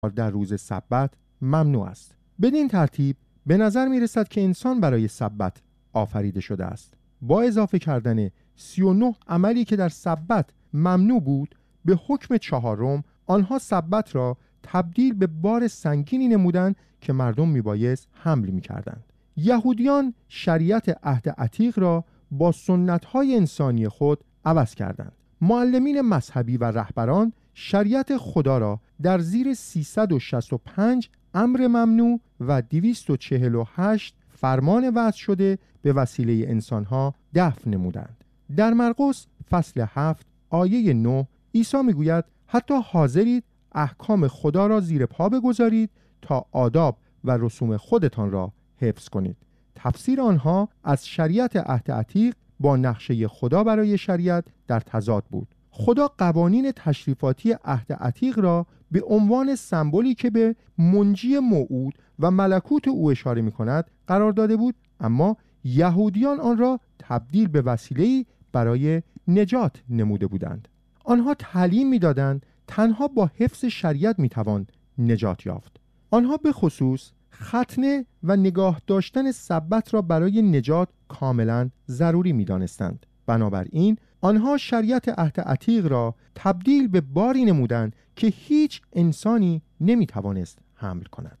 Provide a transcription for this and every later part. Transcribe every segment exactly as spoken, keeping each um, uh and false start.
در روز سبت ممنوع است. بدین ترتیب به نظر می رسد که انسان برای سبت آفریده شده است. با اضافه کردن سی و نه عملی که در سبت ممنوع بود به حکم چهارم، آنها سبت را تبدیل به بار سنگینی نمودند که مردم میبایست حمل میکردند. یهودیان شریعت عهد عتیق را با سنت‌های انسانی خود عوض کردند. معلمین مذهبی و رهبران شریعت خدا را در زیر سیصد و شصت و پنج امر ممنوع و دویست و چهل و هشت فرمان وضع شده به وسیله انسانها دفن نمودند. در مرقس فصل هفت آیه نه عیسی میگوید حتی حاضرید احکام خدا را زیر پا بگذارید تا آداب و رسوم خودتان را حفظ کنید. تفسیر آنها از شریعت عهد عتیق با نقشه خدا برای شریعت در تضاد بود. خدا قوانین تشریفاتی عهد عتیق را به عنوان سمبولی که به منجی موعود و ملکوت او اشاره می کند قرار داده بود، اما یهودیان آن را تبدیل به وسیله‌ای برای نجات نموده بودند. آنها تعلیم می دادند تنها با حفظ شریعت می توان نجات یافت. آنها به خصوص ختنه و نگاه داشتن سبت را برای نجات کاملا ضروری می دانستند. بنابراین آنها شریعت عهد عتیق را تبدیل به باری نمودند که هیچ انسانی نمی توانست حمل کند.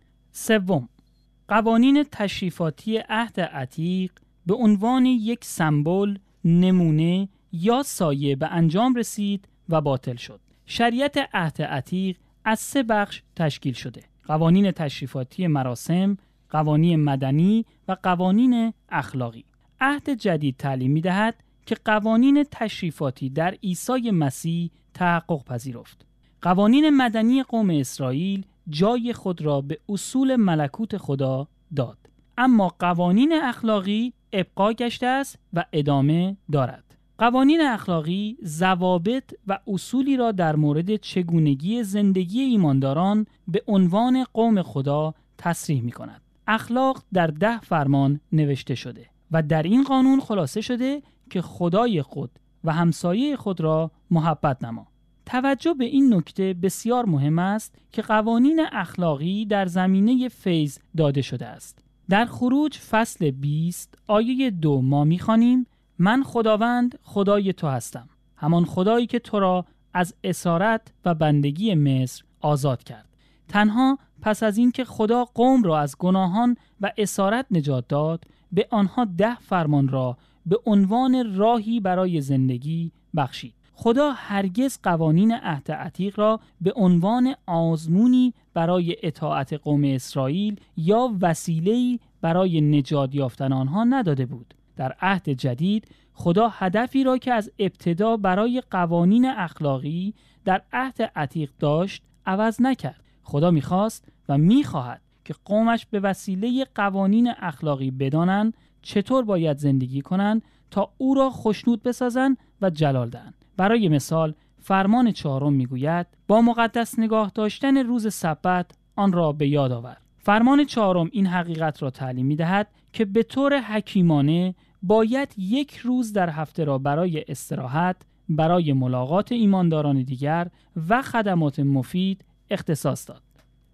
سوم، قوانین تشریفاتی عهد عتیق به عنوان یک سمبل، نمونه یا سایه به انجام رسید و باطل شد. شریعت عهد عتیق از سه بخش تشکیل شده: قوانین تشریفاتی مراسم، قوانین مدنی و قوانین اخلاقی. عهد جدید تعلیم می‌دهد که قوانین تشریفاتی در عیسی مسیح تحقق پذیرفت. قوانین مدنی قوم اسرائیل جای خود را به اصول ملکوت خدا داد، اما قوانین اخلاقی ابقا گشته است و ادامه دارد. قوانین اخلاقی ضوابط و اصولی را در مورد چگونگی زندگی ایمانداران به عنوان قوم خدا تصریح می کند. اخلاق در ده فرمان نوشته شده و در این قانون خلاصه شده که خدای خود و همسایه خود را محبت نما. توجه به این نکته بسیار مهم است که قوانین اخلاقی در زمینه فیض داده شده است. در خروج فصل بیست آیه دو ما می‌خوانیم: من خداوند خدای تو هستم، همان خدایی که تو را از اسارت و بندگی مصر آزاد کرد. تنها پس از این که خدا قوم را از گناهان و اسارت نجات داد، به آنها ده فرمان را به عنوان راهی برای زندگی بخشید. خدا هرگز قوانین عهد عتیق را به عنوان آزمونی برای اطاعت قوم اسرائیل یا وسیله‌ای برای نجات یافتن آنها نداده بود. در عهد جدید خدا هدفی را که از ابتدا برای قوانین اخلاقی در عهد عتیق داشت عوض نکرد. خدا می‌خواست و می‌خواهد که قومش به وسیله قوانین اخلاقی بدانند چطور باید زندگی کنند تا او را خوشنود بسازند و جلال دهند. برای مثال فرمان چهارم میگوید با مقدس نگاه داشتن روز سبت آن را به یاد آور. فرمان چهارم این حقیقت را تعلیم می‌دهد که به طور حکیمانه باید یک روز در هفته را برای استراحت، برای ملاقات ایمانداران دیگر و خدمات مفید اختصاص داد.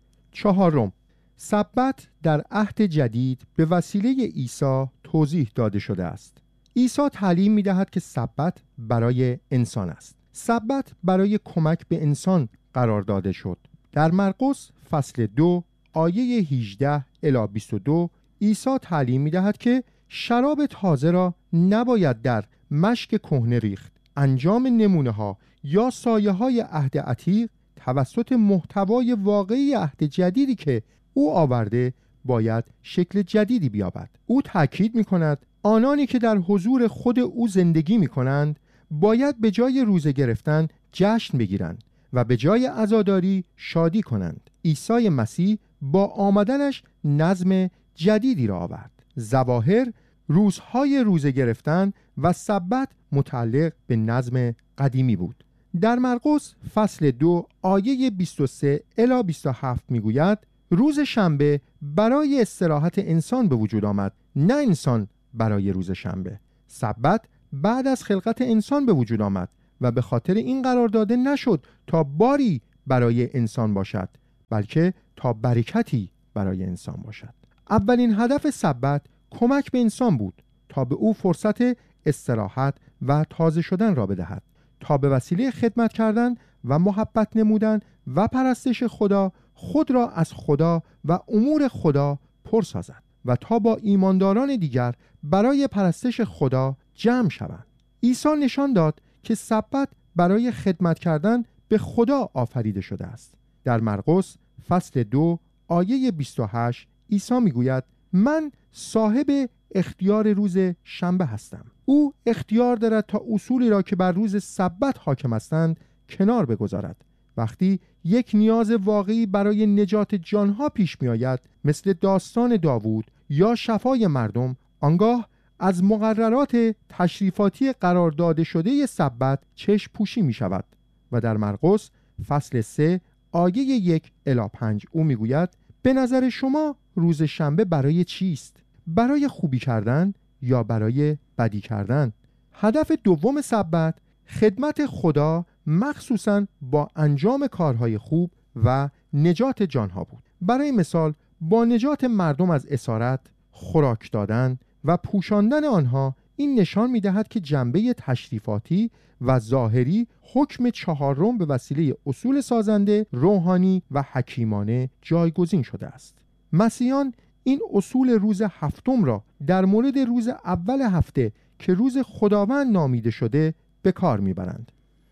چهارم، سبت در عهد جدید به وسیله عیسی توضیح داده شده است. عیسی تعلیم می‌دهد که سبت برای انسان است. سبت برای کمک به انسان قرار داده شد. در مرقس فصل دو آیه هجده الی بیست و دو عیسی تعلیم می‌دهد که شراب تازه را نباید در مشک کهنه ریخت. انجام نمونه‌ها یا سایه‌های عهد عتیق توسط محتوای واقعی عهد جدیدی که او آورده باید شکل جدیدی بیابد. او تأکید می‌کند آنانی که در حضور خود او زندگی می‌کنند باید به جای روزه گرفتن جشن بگیرند و به جای عزاداری شادی کنند. عیسی مسیح با آمدنش نظم جدیدی را آورد. ظواهر روزهای روزه گرفتن و سبت متعلق به نظم قدیمی بود. در مرقس فصل دو آیه بیست و سه الی بیست و هفت میگوید روز شنبه برای استراحت انسان به وجود آمد، نه انسان برای روز شنبه. سبت بعد از خلقت انسان به وجود آمد و به خاطر این قرار داده نشد تا باری برای انسان باشد، بلکه تا برکتی برای انسان باشد. اولین هدف سبت کمک به انسان بود تا به او فرصت استراحت و تازه شدن را بدهد، تا به وسیله خدمت کردن و محبت نمودن و پرستش خدا خود را از خدا و امور خدا پر سازد و تا با ایمانداران دیگر برای پرستش خدا جمع شوند. عیسی نشان داد که سبت برای خدمت کردن به خدا آفریده شده است. در مرقس فصل دو آیه بیست و هشت عیسی میگوید من صاحب اختیار روز شنبه هستم. او اختیار دارد تا اصولی را که بر روز سبت حاکم هستند کنار بگذارد. وقتی یک نیاز واقعی برای نجات جانها پیش می آید، مثل داستان داوود یا شفای مردم، آنگاه از مقررات تشریفاتی قرار داده شده سبت چشم پوشی می شود و در مرقس فصل سه آیه یک الی پنج او می گوید به نظر شما روز شنبه برای چیست؟ برای خوبی کردن یا برای بدی کردن؟ هدف دوم سبت خدمت خدا مخصوصاً با انجام کارهای خوب و نجات جانها بود. برای مثال با نجات مردم از اسارت، خوراک دادن و پوشاندن آنها، این نشان می‌دهد که جنبه تشریفاتی و ظاهری حکم چهارم به وسیله اصول سازنده، روحانی و حکیمانه جایگزین شده است. مسیحیان این اصول روز هفتم را در مورد روز اول هفته که روز خداوند نامیده شده به کار میبرند.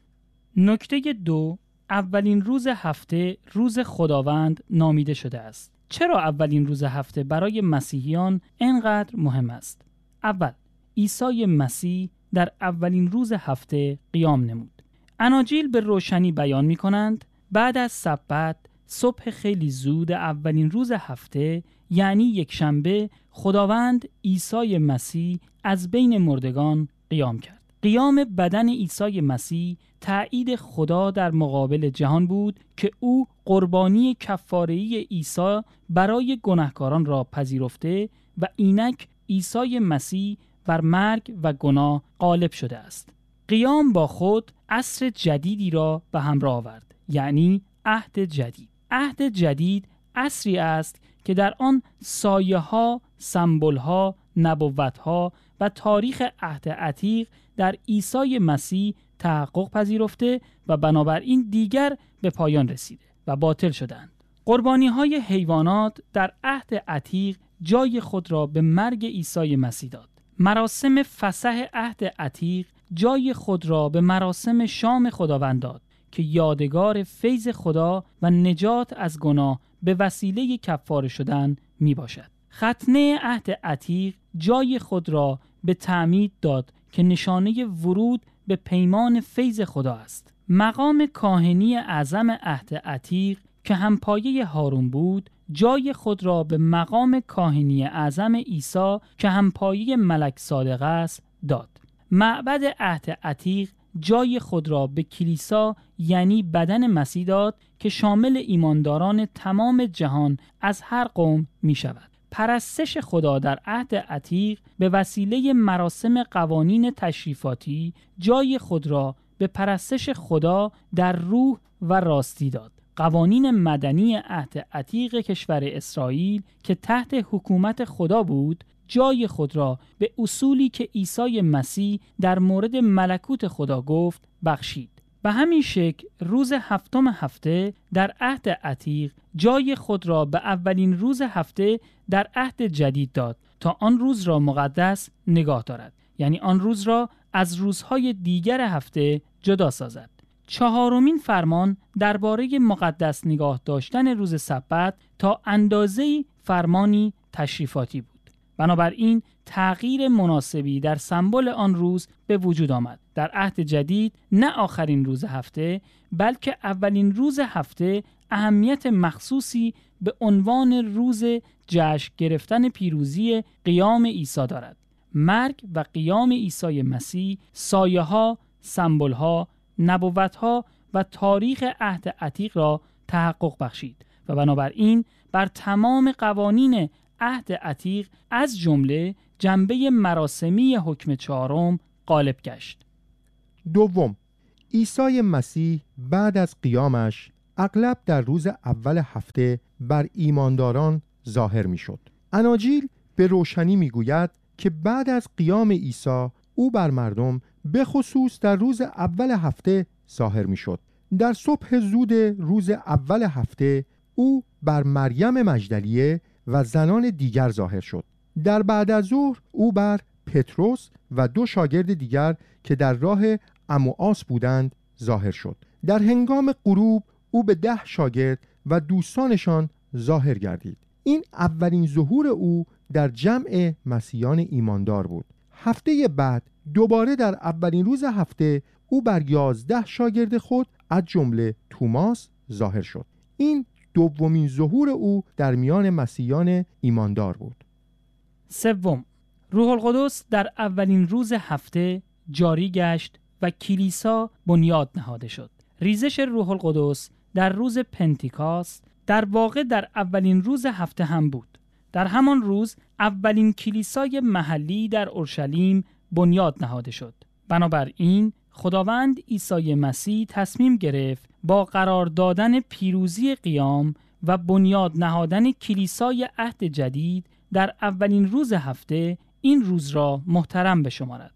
نکته دو، اولین روز هفته روز خداوند نامیده شده است. چرا اولین روز هفته برای مسیحیان اینقدر مهم است؟ اول، عیسی مسیح در اولین روز هفته قیام نمود. اناجیل به روشنی بیان می کنند بعد از سبت صبح خیلی زود اولین روز هفته یعنی یک شنبه خداوند عیسی مسیح از بین مردگان قیام کرد. قیام بدن عیسی مسیح تأیید خدا در مقابل جهان بود که او قربانی کفاره‌ای عیسی برای گناهکاران را پذیرفته و اینک عیسی مسیح بر مرگ و گناه غالب شده است. قیام با خود عصر جدیدی را به همراه آورد، یعنی عهد جدید. عهد جدید عصری است که در آن سایه‌ها، سمبول‌ها، نبوت‌ها و تاریخ عهد عتیق در عیسی مسیح تحقق پذیرفته و بنابراین دیگر به پایان رسیده و باطل شدند. قربانی‌های حیوانات در عهد عتیق جای خود را به مرگ عیسی مسیح داد. مراسم فسح عهد عتیق جای خود را به مراسم شام خداوند داد که یادگار فیض خدا و نجات از گناه به وسیله کفاره شدن می باشد. ختنه عهد عتیق جای خود را به تعمید داد که نشانه ورود به پیمان فیض خدا است. مقام کاهنی اعظم عهد عتیق که همپایه هارون بود جای خود را به مقام کاهنی اعظم عیسی که همپایه ملک صادق است داد. معبد عهد عتیق جای خود را به کلیسا یعنی بدن مسیح داد که شامل ایمانداران تمام جهان از هر قوم می شود. پرستش خدا در عهد عتیق به وسیله مراسم قوانین تشریفاتی جای خود را به پرستش خدا در روح و راستی داد. قوانین مدنی عهد عتیق کشور اسرائیل که تحت حکومت خدا بود جای خود را به اصولی که عیسی مسیح در مورد ملکوت خدا گفت بخشید. به همین شکل روز هفتم هفته در عهد عتیق جای خود را به اولین روز هفته در عهد جدید داد تا آن روز را مقدس نگاه دارد، یعنی آن روز را از روزهای دیگر هفته جدا سازد. چهارمین فرمان درباره مقدس نگاه داشتن روز سبت تا اندازه‌ای فرمانی تشریفاتی بود. بنابراین تغییر مناسبی در سمبل آن روز به وجود آمد. در عهد جدید نه آخرین روز هفته بلکه اولین روز هفته اهمیت مخصوصی به عنوان روز جشن گرفتن پیروزی قیام عیسی دارد. مرگ و قیام عیسی مسیح سایه‌ها، سمبول‌ها، نبوت‌ها و تاریخ عهد عتیق را تحقق بخشید و بنابراین بر تمام قوانین عهد عتیق از جمله جنبه مراسمی حکم چهارم غالب گشت. دوم، عیسی مسیح بعد از قیامش اغلب در روز اول هفته بر ایمانداران ظاهر می شد. اناجیل به روشنی می گوید که بعد از قیام عیسی او بر مردم به خصوص در روز اول هفته ظاهر می شد. در صبح زود روز اول هفته او بر مریم مجدلیه و زنان دیگر ظاهر شد. در بعد از ظهر او بر پتروس و دو شاگرد دیگر که در راه عمواس بودند ظاهر شد. در هنگام غروب او به ده شاگرد و دوستانشان ظاهر گردید. این اولین ظهور او در جمع مسیحیان ایماندار بود. هفته بعد دوباره در اولین روز هفته او بر یازده شاگرد خود از جمله توماس ظاهر شد. این دومین ظهور او در میان مسیحیان ایماندار بود. سوم، روح القدس در اولین روز هفته جاری گشت و کلیسا بنیاد نهاده شد. ریزش روح القدس در روز پنتیکاست در واقع در اولین روز هفته هم بود. در همان روز اولین کلیسای محلی در اورشلیم بنیاد نهاده شد. بنابراین خداوند عیسی مسیح تصمیم گرفت با قرار دادن پیروزی قیام و بنیاد نهادن کلیسای عهد جدید در اولین روز هفته این روز را محترم بشمارد.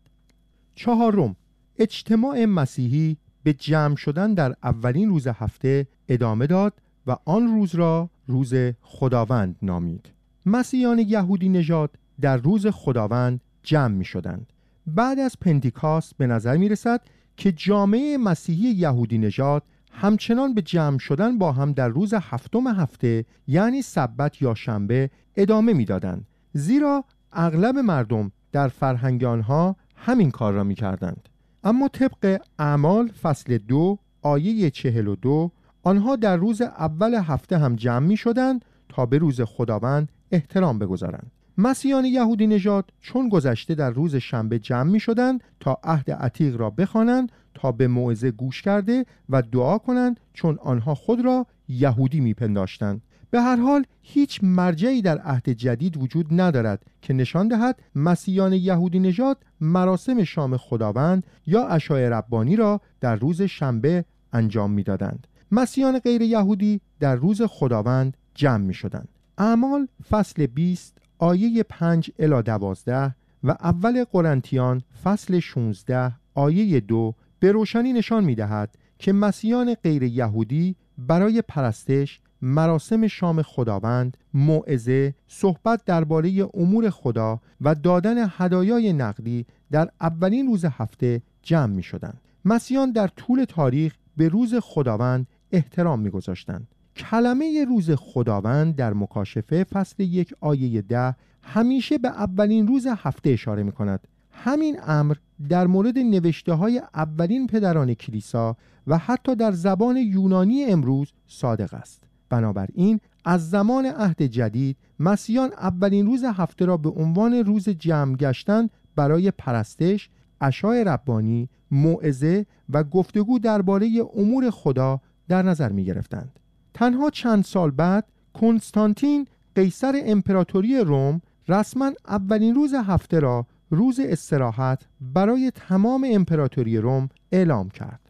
چهارم، اجتماع مسیحی به جمع شدن در اولین روز هفته ادامه داد و آن روز را روز خداوند نامید. مسیحیان یهودی نژاد در روز خداوند جمع می شدند. بعد از پنتیکاست به نظر می رسد که جامعه مسیحی یهودی نژاد همچنان به جمع شدن با هم در روز هفتم هفته یعنی سبت یا شنبه ادامه می دادند، زیرا اغلب مردم در فرهنگ آنها همین کار را می کردند. اما طبق اعمال فصل دو آیه چهل و دو آنها در روز اول هفته هم جمع می شدند تا به روز خداوند احترام بگذارند. مسیحیان یهودی نژاد چون گذشته در روز شنبه جمع می شدند تا عهد عتیق را بخوانند، تا به موعظه گوش کرده و دعا کنند، چون آنها خود را یهودی می پنداشتند. به هر حال هیچ مرجعی در عهد جدید وجود ندارد که نشان دهد مسیحیان یهودی نژاد مراسم شام خداوند یا عشای ربانی را در روز شنبه انجام می دادند. مسیحیان غیر یهودی در روز خداوند جمع می شدند. اعمال فصل بیست آیه پنج الی دوازده و اول قرنتیان فصل شانزده آیه دو به روشنی نشان می دهد که مسیحیان غیر یهودی برای پرستش، مراسم شام خداوند، موعظه، صحبت درباره امور خدا و دادن هدایای نقدی در اولین روز هفته جمع می شدند. مسیحیان در طول تاریخ به روز خداوند احترام می گذاشتند. کلمه روز خداوند در مکاشفه فصل یک آیه ده همیشه به اولین روز هفته اشاره می کند. همین امر در مورد نوشته های اولین پدران کلیسا و حتی در زبان یونانی امروز صادق است. بنابراین از زمان عهد جدید مسیحیان اولین روز هفته را به عنوان روز جمع گشتن برای پرستش، عشای ربانی، موعظه و گفتگو درباره امور خدا در نظر می گرفتند. تنها چند سال بعد کنستانتین قیصر امپراتوری روم رسما اولین روز هفته را روز استراحت برای تمام امپراتوری روم اعلام کرد.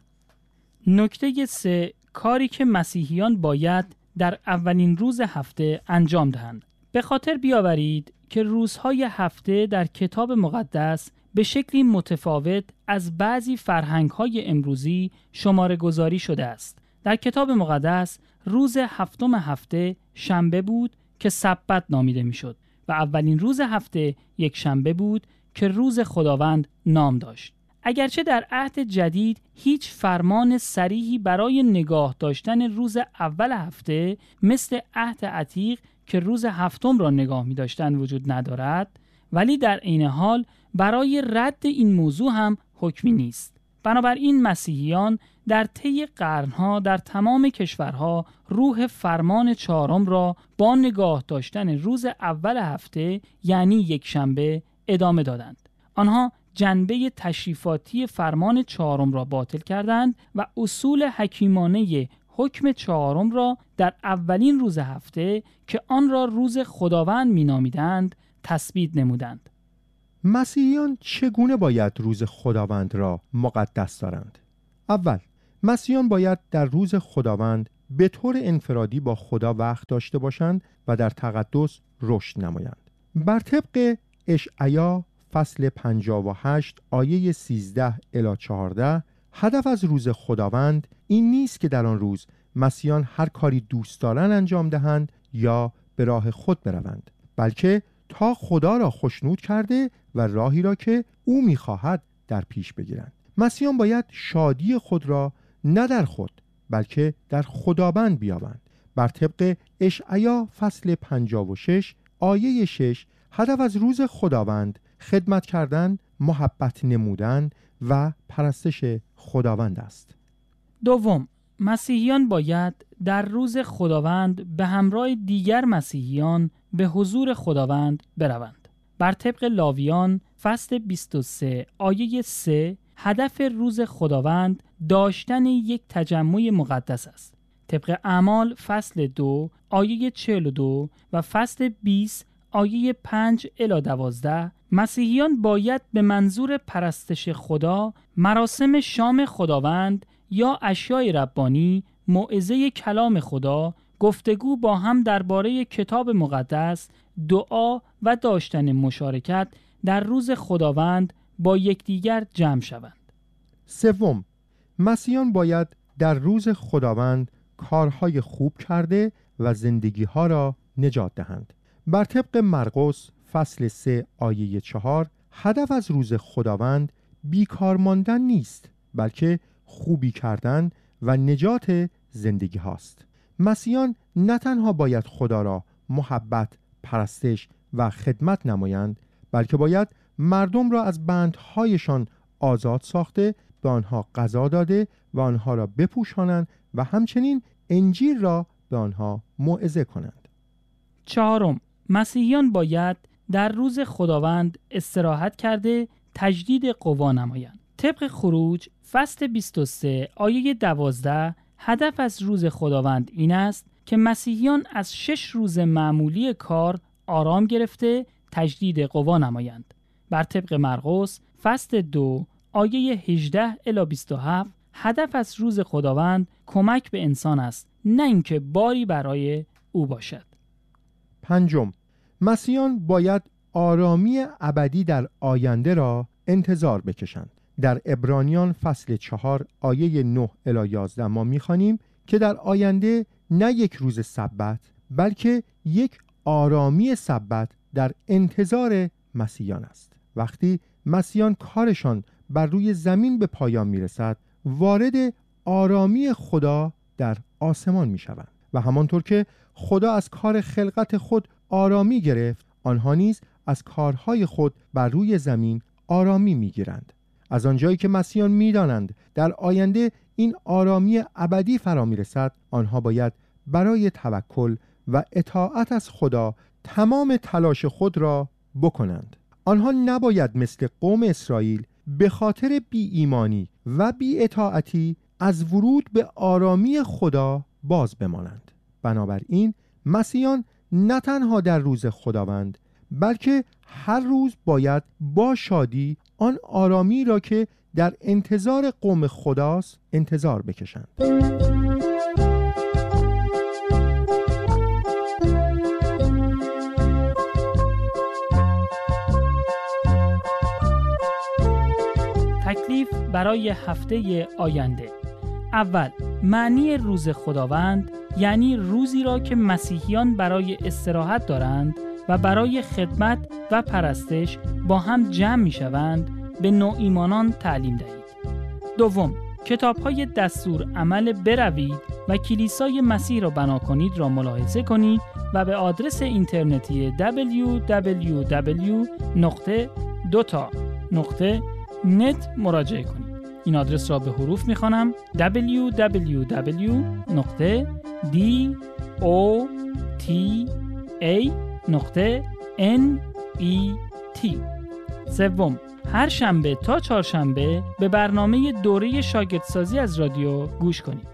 نکته سه، کاری که مسیحیان باید در اولین روز هفته انجام دهند. به خاطر بیاورید که روزهای هفته در کتاب مقدس به شکلی متفاوت از بعضی فرهنگ‌های امروزی شماره گذاری شده است. در کتاب مقدس روز هفتم هفته شنبه بود که سبت نامیده میشد و اولین روز هفته یک شنبه بود که روز خداوند نام داشت. اگرچه در عهد جدید هیچ فرمان صریحی برای نگاه داشتن روز اول هفته مثل عهد عتیق که روز هفتم را نگاه می داشتن وجود ندارد، ولی در عین حال برای رد این موضوع هم حکمی نیست. بنابراین مسیحیان در طی قرنها در تمام کشورها روح فرمان چهارم را با نگاه داشتن روز اول هفته یعنی یک شنبه ادامه دادند. آنها جنبه تشریفاتی فرمان چهارم را باطل کردند و اصول حکیمانه حکم چهارم را در اولین روز هفته که آن را روز خداوند می‌نامیدند تثبیت نمودند. مسیحیان چگونه باید روز خداوند را مقدس دارند؟ اول، مسیحیان باید در روز خداوند به طور انفرادی با خدا وقت داشته باشند و در تقدس رشد نمایند. بر طبق اشعیا فصل پنجاه و هشت آیه سیزده الی چهارده، هدف از روز خداوند این نیست که در آن روز مسیحیان هر کاری دوست دارند انجام دهند یا به راه خود بروند، بلکه تا خدا را خوشنود کرده و راهی را که او می‌خواهد در پیش بگیرند. مسیحیان باید شادی خود را نه در خود بلکه در خداوند بیابند. بر طبق اشعیا فصل پنجاه و شش آیه شش، هدف از روز خداوند خدمت کردن، محبت نمودن و پرستش خداوند است. دوم، مسیحیان باید در روز خداوند به همراه دیگر مسیحیان به حضور خداوند بروند. بر طبق لاویان فصل بیست و سه آیه سه، هدف روز خداوند داشتن یک تجمع مقدس است. طبق اعمال فصل دو آیه چهل و دو و فصل بیست آیه پنج الی دوازده، مسیحیان باید به منظور پرستش خدا مراسم شام خداوند یا عشای ربانی، موعظه کلام خدا، گفتگو با هم درباره کتاب مقدس، دعا و داشتن مشارکت در روز خداوند با یکدیگر جمع شوند. سوم، مسیحیان باید در روز خداوند کارهای خوب کرده و زندگی‌ها را نجات دهند. بر طبق مرقس فصل سه آیه چهار، هدف از روز خداوند بیکار ماندن نیست بلکه خوبی کردن و نجات زندگی هاست. مسیحیان نه تنها باید خدا را محبت، پرستش و خدمت نمایند، بلکه باید مردم را از بندهایشان آزاد ساخته، به آنها غذا داده و آنها را بپوشانند و همچنین انجیل را به آنها موعظه کنند. چهارم، مسیحیان باید در روز خداوند استراحت کرده تجدید قوا نمایند. طبق خروج فصل بیست و سه آیه دوازده، هدف از روز خداوند این است که مسیحیان از شش روز معمولی کار آرام گرفته تجدید قوا نمایند. بر طبق مرقس فصل دو آیه هجده الی بیست و هفت، هدف از روز خداوند کمک به انسان است، نه اینکه باری برای او باشد. پنجم، مسیحیان باید آرامی ابدی در آینده را انتظار بکشند. در عبرانیان فصل چهار آیه نه الی یازده ما می‌خوانیم که در آینده نه یک روز سبت بلکه یک آرامی سبت در انتظار مسیحیان است. وقتی مسیحیان کارشان بر روی زمین به پایان میرسد، وارد آرامی خدا در آسمان میشوند و همانطور که خدا از کار خلقت خود آرامی گرفت، آنها نیز از کارهای خود بر روی زمین آرامی میگیرند. از آنجایی که مسیحیان میدانند در آینده این آرامی ابدی فرا میرسد، آنها باید برای توکل و اطاعت از خدا تمام تلاش خود را بکنند. آنها نباید مثل قوم اسرائیل به خاطر بی ایمانی و بی اطاعتی از ورود به آرامی خدا باز بمانند. بنابراین مسیحیان نه تنها در روز خداوند بلکه هر روز باید با شادی آن آرامی را که در انتظار قوم خداست انتظار بکشند. تکلیف برای هفته آینده. اول، معنی روز خداوند یعنی روزی را که مسیحیان برای استراحت دارند و برای خدمت و پرستش با هم جمع می شوند به نوایمانان تعلیم دهید. دوم، کتاب‌های دستور عمل بروید و کلیسای مسیح را بنا کنید را ملاحظه کنید و به آدرس اینترنتی دبلیو دبلیو دبلیو نقطه دوتا نقطه نت مراجعه کنید. این آدرس را به حروف می‌خوانم: دبلیو دبلیو دبلیو نقطه دوتا نقطه نت. سوم، هر شنبه تا چهارشنبه به برنامه دوره شاگردسازی از رادیو گوش کنید.